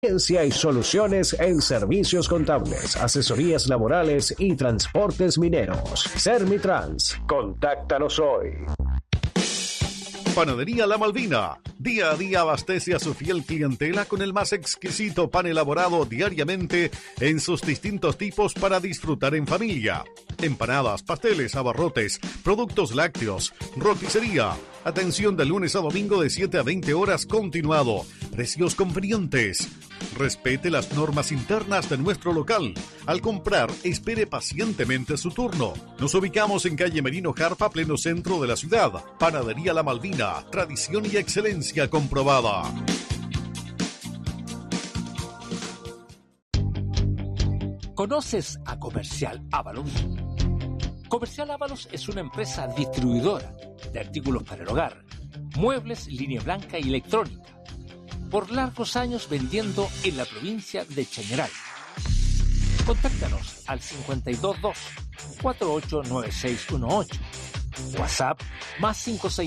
Ciencia y soluciones en servicios contables, asesorías laborales y transportes mineros. Sermitrans, contáctanos hoy. Panadería La Malvina. Día a día abastece a su fiel clientela con el más exquisito pan elaborado diariamente en sus distintos tipos para disfrutar en familia. Empanadas, pasteles, abarrotes, productos lácteos, roticería. Atención de lunes a domingo de 7 a 20 horas continuado. Precios convenientes. Respete las normas internas de nuestro local. Al comprar, espere pacientemente su turno. Nos ubicamos en calle Merino Jarpa, pleno centro de la ciudad. Panadería La Malvina, tradición y excelencia comprobada. ¿Conoces a Comercial Ábalos? Comercial Ábalos es una empresa distribuidora de artículos para el hogar, muebles, línea blanca y electrónica. Por largos años vendiendo en la provincia de Chañaral. Contáctanos al 522-489618. WhatsApp más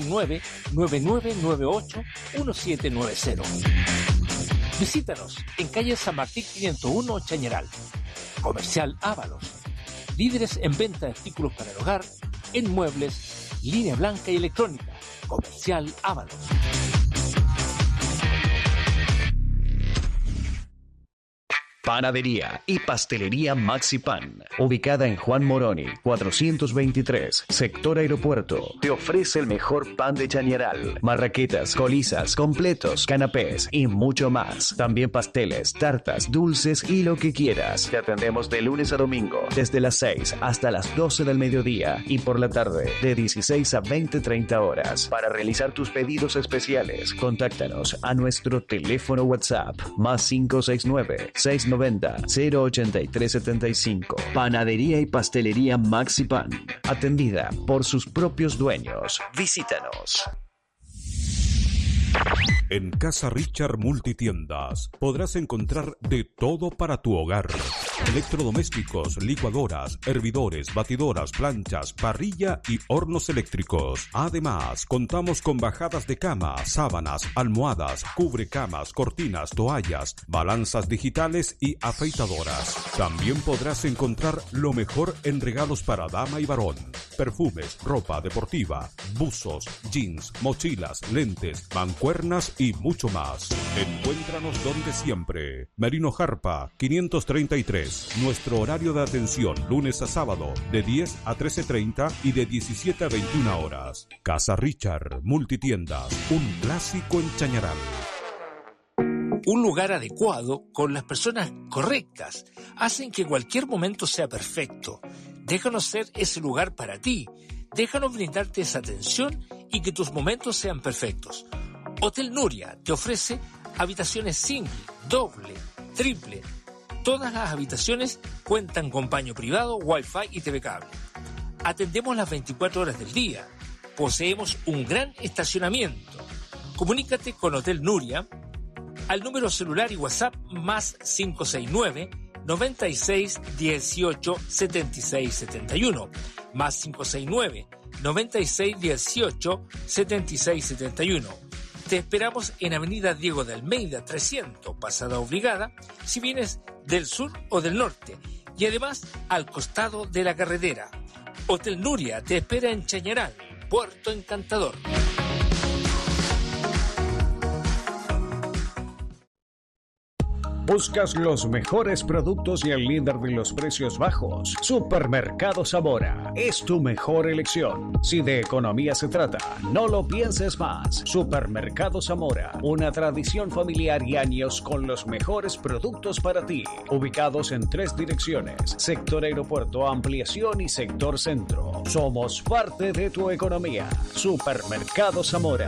569-9998-1790. Visítanos en calle San Martín 501 Chañaral. Comercial Ábalos. Líderes en venta de artículos para el hogar, en muebles, línea blanca y electrónica. Comercial Ábalos. Panadería y Pastelería Maxi Pan, ubicada en Juan Moroni, 423, sector Aeropuerto. Te ofrece el mejor pan de Chañaral, marraquetas, colizas, completos, canapés y mucho más. También pasteles, tartas, dulces y lo que quieras. Te atendemos de lunes a domingo, desde las 6 hasta las 12 del mediodía y por la tarde, de 16 a 20:30 horas. Para realizar tus pedidos especiales, contáctanos a nuestro teléfono WhatsApp, más 569-690-08375. Panadería y Pastelería Maxi Pan, atendida por sus propios dueños. Visítanos. En Casa Richard Multitiendas podrás encontrar de todo para tu hogar. Electrodomésticos, licuadoras, hervidores, batidoras, planchas, parrilla y hornos eléctricos. Además, contamos con bajadas de cama, sábanas, almohadas, cubrecamas, cortinas, toallas, balanzas digitales y afeitadoras. También podrás encontrar lo mejor en regalos para dama y varón. Perfumes, ropa deportiva, buzos, jeans, mochilas, lentes, mancuernas y mucho más. Encuéntranos donde siempre. Merino Jarpa, 533. Nuestro horario de atención lunes a sábado de 10 a 13:30 y de 17 a 21 horas. Casa Richard Multitiendas, un clásico en Chañaral. Un lugar adecuado con las personas correctas hacen que cualquier momento sea perfecto. Déjanos ser ese lugar para ti. Déjanos brindarte esa atención y que tus momentos sean perfectos. Hotel Nuria te ofrece habitaciones single, doble, triple. Todas las habitaciones cuentan con baño privado, wifi y TV cable. Atendemos las 24 horas del día. Poseemos un gran estacionamiento. Comunícate con Hotel Nuria al número celular y WhatsApp más 569-9618-7671, más 569-9618-7671. Te esperamos en Avenida Diego de Almeida 300, Pasada Obligada, si vienes del sur o del norte, y además al costado de la carretera. Hotel Nuria te espera en Chañaral, Puerto Encantador. ¿Buscas los mejores productos y el líder de los precios bajos? Supermercado Zamora es tu mejor elección. Si de economía se trata, no lo pienses más. Supermercado Zamora, una tradición familiar y años con los mejores productos para ti. Ubicados en 3 direcciones: sector Aeropuerto, Ampliación y sector Centro. Somos parte de tu economía. Supermercado Zamora.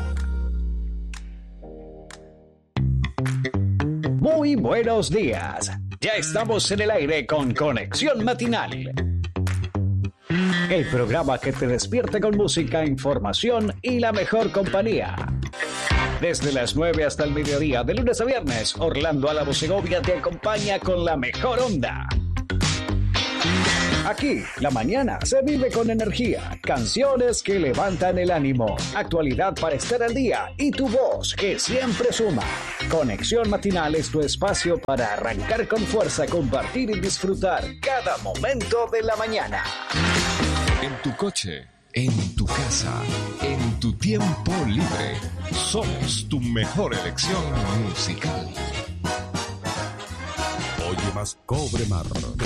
Muy buenos días. Ya estamos en el aire con Conexión Matinal. El programa que te despierte con música, información y la mejor compañía. Desde las 9 hasta el mediodía, de lunes a viernes, Orlando Álamo Segovia te acompaña con la mejor onda. Aquí, la mañana se vive con energía, canciones que levantan el ánimo, actualidad para estar al día y tu voz que siempre suma. Conexión Matinal es tu espacio para arrancar con fuerza, compartir y disfrutar cada momento de la mañana. En tu coche, en tu casa, en tu tiempo libre, somos tu mejor elección musical. Oye más Cobre Mar.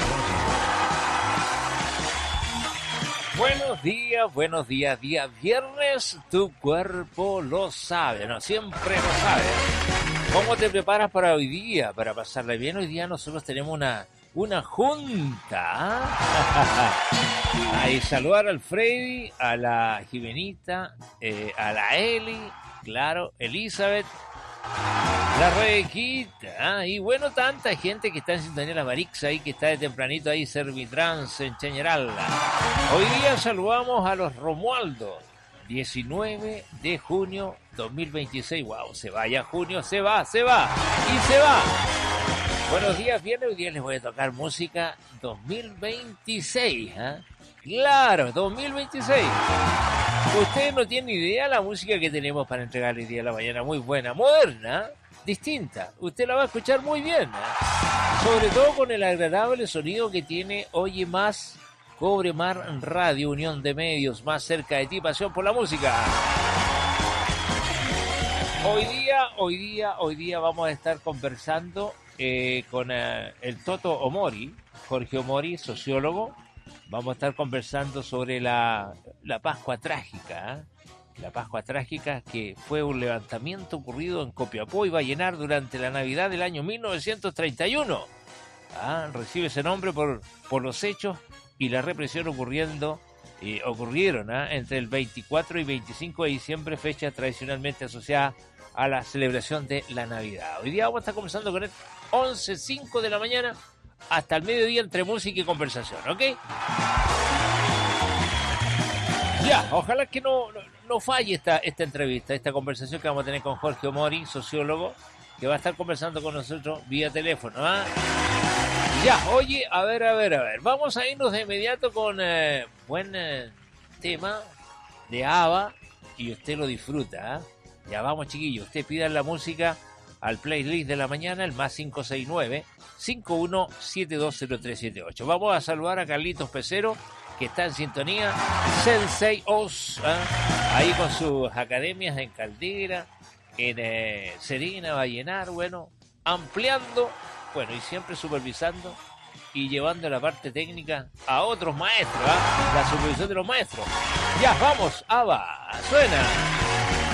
Buenos días, día viernes, tu cuerpo lo sabe, no siempre lo sabe. ¿Cómo te preparas para hoy día, para pasarla bien? Hoy día nosotros tenemos una junta. Ahí saludar al Freddy, a la Jimenita, a la Eli, claro, Elizabeth, la Rebequita, y bueno, tanta gente que está en sintonía, la Marixa ahí, que está de tempranito ahí, Servitrans en Chañaralda. Hoy día saludamos a los Romualdo, 19 de junio 2026. Wow, se va ya junio, se va. Buenos días, viernes, hoy día les voy a tocar música 2026, ¿eh? Claro, 2026. Ustedes no tienen idea la música que tenemos para entregar el día de la mañana, muy buena, moderna, distinta. Usted la va a escuchar muy bien, ¿eh? Sobre todo con el agradable sonido que tiene Oye Más Cobre Mar Radio, unión de medios más cerca de ti, pasión por la música. Hoy día vamos a estar conversando con el Toto Omori, Jorge Omori, sociólogo. Vamos a estar conversando sobre la Pascua Trágica, ¿eh? La Pascua Trágica, que fue un levantamiento ocurrido en Copiapó y Vallenar durante la Navidad del año 1931. Recibe ese nombre por los hechos y la represión ocurrieron entre el 24 y 25 de diciembre, fecha tradicionalmente asociada a la celebración de la Navidad. Hoy día vamos a estar conversando con él 11:05 de la mañana hasta el mediodía entre música y conversación, ¿ok? Ya, ojalá que no falle esta entrevista, esta conversación que vamos a tener con Jorge Omori, sociólogo, que va a estar conversando con nosotros vía teléfono, ¿ah? Ya, oye, a ver, vamos a irnos de inmediato con buen tema de ABBA y usted lo disfruta, ¿eh? Ya vamos, chiquillos, usted pida la música al playlist de la mañana, el más 569-51720378. Vamos a saludar a Carlitos Pecero, que está en sintonía, Sensei Oz, ahí con sus academias en Caldera, en Serena, Vallenar, bueno, ampliando, bueno, y siempre supervisando y llevando la parte técnica a otros maestros, la supervisión de los maestros. Ya, vamos, ABBA, suena.